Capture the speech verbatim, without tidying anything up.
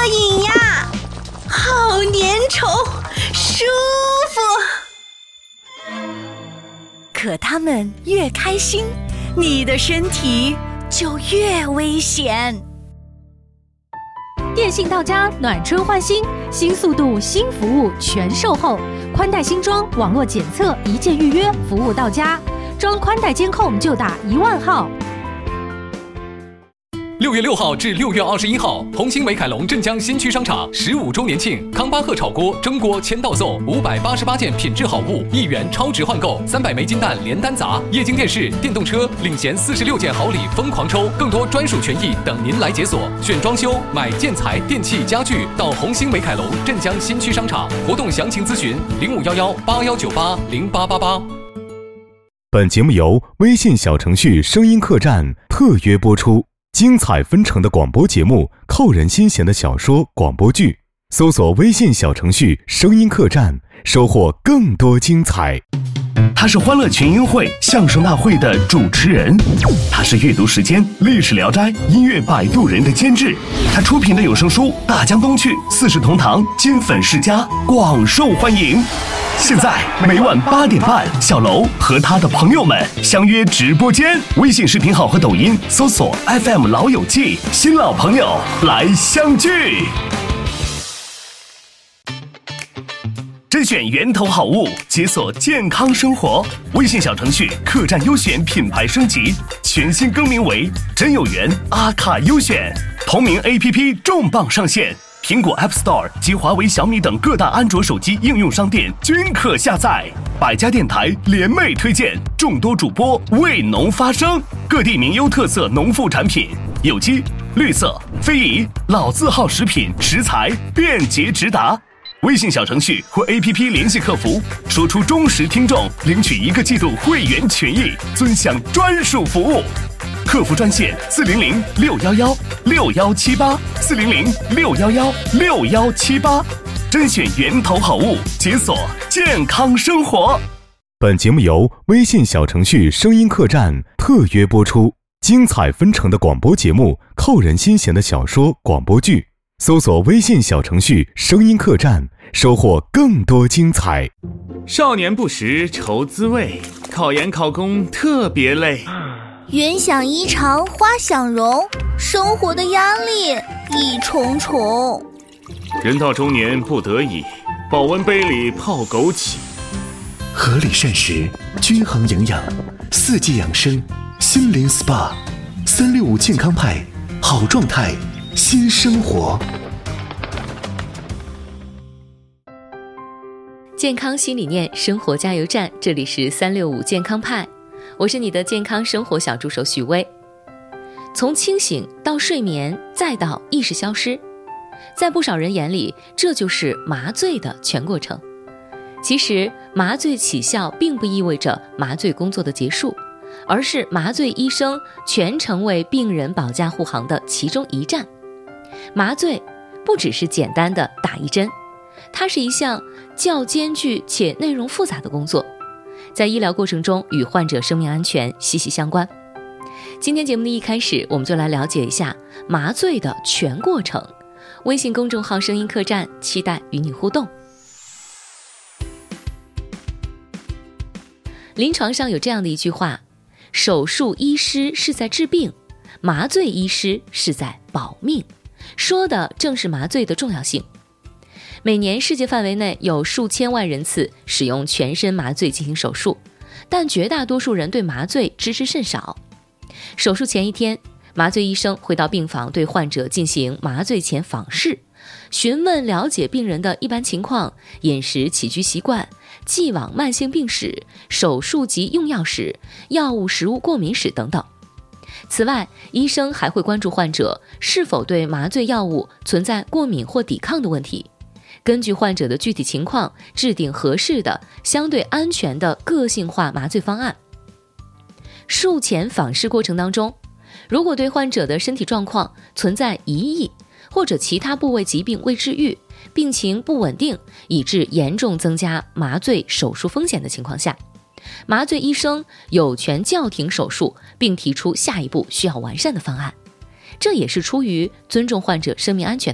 瘾呀，好粘稠，舒服。 可他们越开心，你的身体就越危险。 电信到家暖春换新，新速度新服务全售后，宽带新装，网络检测一键预约，服务到家。装宽带监控就打一万号。 六月六号至六月二十一号，红星美凯龙镇江新区商场十五周年庆，康巴赫炒锅、蒸锅签到送五百八十八件品质好物，一元超值换购，三百枚金蛋连单砸，液晶电视、电动车领衔四十六件好礼疯狂抽，更多专属权益等您来解锁。选装修、买建材、电器、家具，到红星美凯龙镇江新区商场。活动详情咨询零五幺幺八幺九八零八八八。 本节目由微信小程序声音客栈特约播出。精彩纷呈的广播节目，扣人心弦的小说、广播剧，搜索微信小程序声音客栈，收获更多精彩。 他是欢乐群英会相声大会的主持人，他是阅读时间历史聊斋音乐摆渡人的监制，他出品的有声书《大江东去》四世同堂金粉世家广受欢迎。现在每晚八点半，小楼和他的朋友们相约直播间，微信视频号和抖音搜索 F M 老友记，新老朋友来相聚。甄选源头好物，解锁健康生活。微信小程序客栈优选品牌升级，全新更名为真有缘阿卡优选，同名 A P P 重磅上线。苹果 App Store 及华为、小米等各大安卓手机应用商店均可下载。百家电台联袂推荐，众多主播为农发声，各地名优特色农副产品，有机、绿色、非遗、老字号食品食材便捷直达。微信小程序或 A P P 联系客服，说出忠实听众，领取一个季度会员权益，尊享专属服务。客服专线四零零六幺幺六幺七八四零零六幺幺六幺七八，甄选源头好物，解锁健康生活。 本节目由微信小程序声音客栈特约播出。精彩纷呈的广播节目，扣人心弦的小说、广播剧，搜索微信小程序声音客栈，收获更多精彩。 少年不识愁滋味，考研考公特别累。 云想衣裳花想容，生活的压力一重重。 人到中年不得已，保温杯里泡枸杞。 合理膳食，均衡营养，四季养生，心灵 S P A， 三六五健康派，好状态，新生活。 健康新理念，生活加油站，这里是三六五健康派。我是你的健康生活小助手许巍。从清醒到睡眠再到意识消失，在不少人眼里，这就是麻醉的全过程。其实麻醉起效并不意味着麻醉工作的结束，而是麻醉医生全程为病人保驾护航的其中一站。麻醉不只是简单的打一针，它是一项较艰巨且内容复杂的工作，在医疗过程中与患者生命安全息息相关。今天节目的一开始，我们就来了解一下麻醉的全过程。微信公众号声音客栈，期待与你互动。临床上有这样的一句话，手术医师是在治病，麻醉医师是在保命，说的正是麻醉的重要性。每年世界范围内有数千万人次使用全身麻醉进行手术，但绝大多数人对麻醉知之甚少。手术前一天，麻醉医生会到病房对患者进行麻醉前访视，询问了解病人的一般情况、饮食起居习惯、既往慢性病史、手术及用药史、药物食物过敏史等等。此外，医生还会关注患者是否对麻醉药物存在过敏或抵抗的问题，根据患者的具体情况制定合适的、相对安全的个性化麻醉方案。术前访视过程当中，如果对患者的身体状况存在疑义，或者其他部位疾病未治愈，病情不稳定，以致严重增加麻醉手术风险的情况下，麻醉医生有权叫停手术，并提出下一步需要完善的方案。这也是出于尊重患者生命安全